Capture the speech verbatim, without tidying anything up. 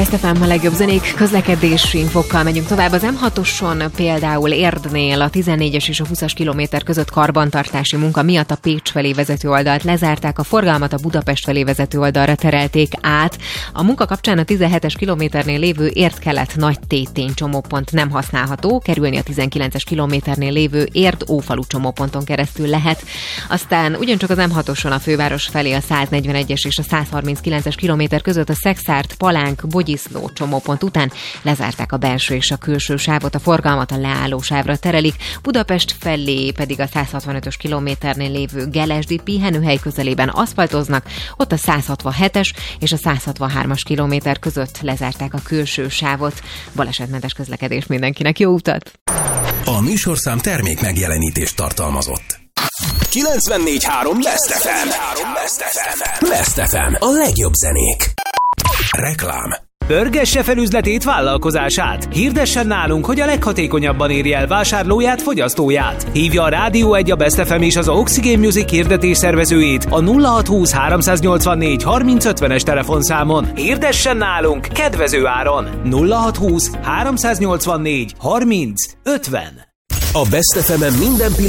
Best ef em a legjobb zenék, közlekedési infokkal megyünk tovább. Az em hatoson például Érdnél a tizennégyes és a húszas kilométer között karbantartási munka miatt a Pécs felé vezető oldalt lezárták, a forgalmat a Budapest felé vezető oldalra terelték át. A munka kapcsán a tizenhetes kilométernél lévő Érd-Kelet Nagy Tétény csomópont nem használható, kerülni a tizenkilences kilométernél lévő Érd-Ófalu csomóponton keresztül lehet. Aztán ugyancsak az em hatoson a főváros felé a száznegyvenegyes és a százharminckilences kilométer között a Szexárd, Palánk, Bogyiszló csomópont után lezárták a belső és a külső sávot, a forgalmat a leálló sávra terelik, Budapest felé pedig a százhatvanötös kilométernél lévő Gelesdi pihenőhely közelében aszfaltoznak, ott a százhatvanhetes és a százhatvanhármas kilométer között lezárták a külső sávot. Balesetmentes közlekedés mindenkinek, jó utat! A műsorszám termék megjelenítést tartalmazott. kilencvennégy három Best ef em. Best ef em. A legjobb zenék. Reklám. Pörgesse fel üzletét, vállalkozását. Hirdessen nálunk, hogy a leghatékonyabban érje el vásárlóját, fogyasztóját. Hívja a Rádió egy, a Best ef em és az Oxygen Music hirdetés szervezőjét a nulla hatszázhúsz háromszáznyolcvannégy harminc ötvenes telefonszámon. Hirdessen nálunk kedvező áron. nulla hatszázhúsz háromszáznyolcvannégy harminc ötven. A Best ef em-en minden pillanat